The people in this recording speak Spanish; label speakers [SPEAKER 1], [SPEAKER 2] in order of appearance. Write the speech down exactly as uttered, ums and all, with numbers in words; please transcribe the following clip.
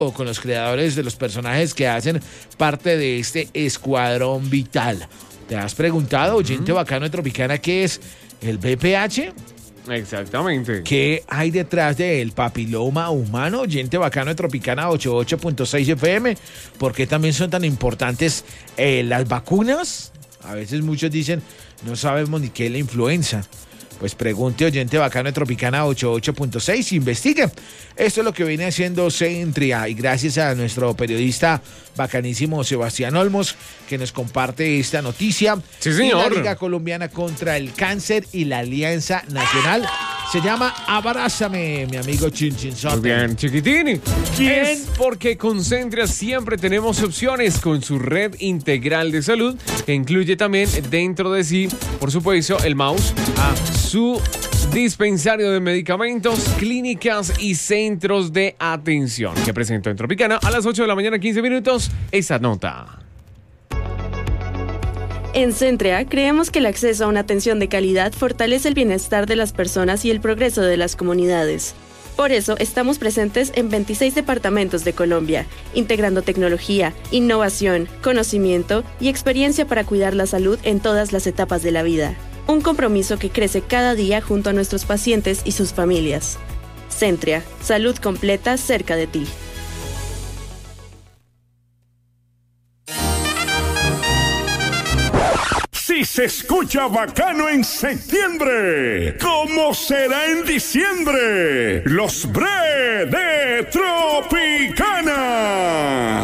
[SPEAKER 1] o con los creadores de los personajes que hacen parte de este escuadrón vital. ¿Te has preguntado, oyente uh-huh. bacano de Tropicana, qué es el B P H?
[SPEAKER 2] Exactamente.
[SPEAKER 1] ¿Qué hay detrás del papiloma humano? Oyente bacano de Tropicana ochenta y ocho punto seis F M. ¿Por qué también son tan importantes eh, las vacunas? A veces muchos dicen, no sabemos ni qué es la influenza. Pues pregunte, oyente bacano de Tropicana ochenta y ocho punto seis, investigue. Esto es lo que viene haciendo Centria, y gracias a nuestro periodista bacanísimo Sebastián Olmos, que nos comparte esta noticia.
[SPEAKER 2] Sí, señor.
[SPEAKER 1] Y la Liga Colombiana contra el Cáncer y la Alianza Nacional se llama Abrázame, mi amigo Chinchinzote.
[SPEAKER 2] Muy bien, chiquitini.
[SPEAKER 1] ¿Quién?
[SPEAKER 2] Es porque con Centria siempre tenemos opciones con su red integral de salud, que incluye también dentro de sí, por supuesto, el mouse, ah. su dispensario de medicamentos, clínicas y centros de atención, que presentó en Tropicana a las ocho de la mañana, quince minutos, esa nota.
[SPEAKER 3] En Centria, creemos que el acceso a una atención de calidad fortalece el bienestar de las personas y el progreso de las comunidades. Por eso, estamos presentes en veintiséis departamentos de Colombia, integrando tecnología, innovación, conocimiento y experiencia para cuidar la salud en todas las etapas de la vida. Un compromiso que crece cada día junto a nuestros pacientes y sus familias. Centria, salud completa cerca de ti.
[SPEAKER 4] Si se escucha bacano en septiembre, ¿cómo será en diciembre? Los Bre de Tropicana.